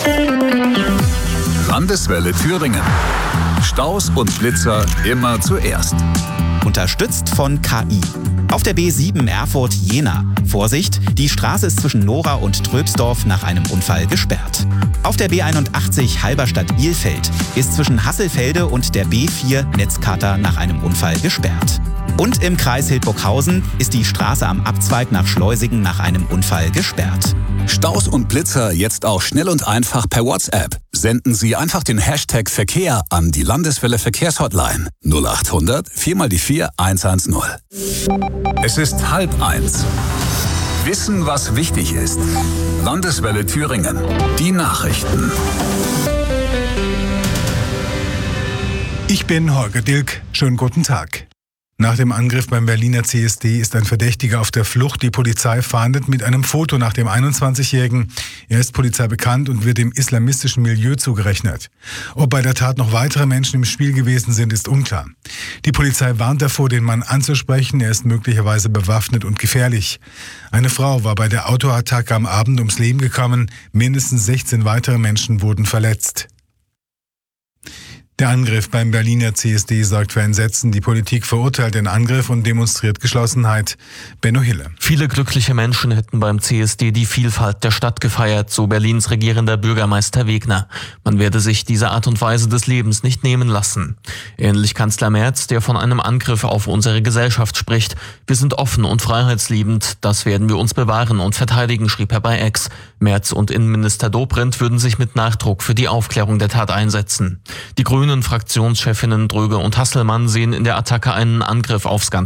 Landeswelle Thüringen. Staus und Blitzer immer zuerst. Unterstützt von KI. Auf der B7 Erfurt-Jena. Vorsicht, die Straße ist zwischen Nora und Tröbsdorf nach einem Unfall gesperrt. Auf der B81 Halberstadt-Ilfeld ist zwischen Hasselfelde und der B4 Netzkater nach einem Unfall gesperrt. Und im Kreis Hildburghausen ist die Straße am Abzweig nach Schleusingen nach einem Unfall gesperrt. Staus und Blitzer jetzt auch schnell und einfach per WhatsApp. Senden Sie einfach den Hashtag Verkehr an die Landeswelle Verkehrshotline 0800 4x4 110. Es ist 12:30. Wissen, was wichtig ist. Landeswelle Thüringen. Die Nachrichten. Ich bin Holger Dilk. Schönen guten Tag. Nach dem Angriff beim Berliner CSD ist ein Verdächtiger auf der Flucht. Die Polizei fahndet mit einem Foto nach dem 21-Jährigen. Er ist Polizei bekannt und wird dem islamistischen Milieu zugerechnet. Ob bei der Tat noch weitere Menschen im Spiel gewesen sind, ist unklar. Die Polizei warnt davor, den Mann anzusprechen. Er ist möglicherweise bewaffnet und gefährlich. Eine Frau war bei der Autoattacke am Abend ums Leben gekommen. Mindestens 16 weitere Menschen wurden verletzt. Der Angriff beim Berliner CSD sorgt für Entsetzen. Die Politik verurteilt den Angriff und demonstriert Geschlossenheit. Benno Hille. Viele glückliche Menschen hätten beim CSD die Vielfalt der Stadt gefeiert, so Berlins regierender Bürgermeister Wegner. Man werde sich diese Art und Weise des Lebens nicht nehmen lassen. Ähnlich Kanzler Merz, der von einem Angriff auf unsere Gesellschaft spricht. Wir sind offen und freiheitsliebend, das werden wir uns bewahren und verteidigen, schrieb er bei X. Merz und Innenminister Dobrindt würden sich mit Nachdruck für die Aufklärung der Tat einsetzen. Die Grünen Fraktionschefinnen Dröge und Hasselmann sehen in der Attacke einen Angriff aufs ganze